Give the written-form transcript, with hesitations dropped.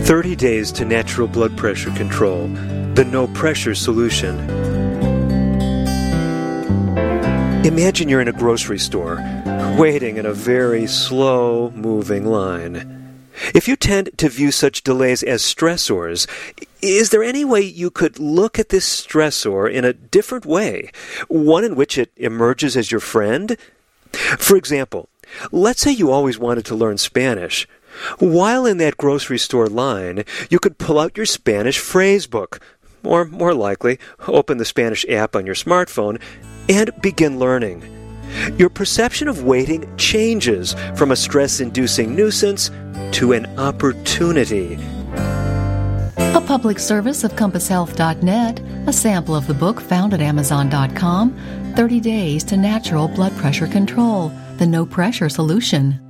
30 Days to Natural Blood Pressure Control, the No Pressure Solution. Imagine you're in a grocery store, waiting in a very slow-moving line. If you tend to view such delays as stressors, is there any way you could look at this stressor in a different way, one in which it emerges as your friend? For example, let's say you always wanted to learn Spanish. While in that grocery store line, you could pull out your Spanish phrase book, or more likely, open the Spanish app on your smartphone, and begin learning. Your perception of waiting changes from a stress-inducing nuisance to an opportunity. A public service of CompassHealth.net, a sample of the book found at Amazon.com, 30 Days to Natural Blood Pressure Control, the No Pressure Solution.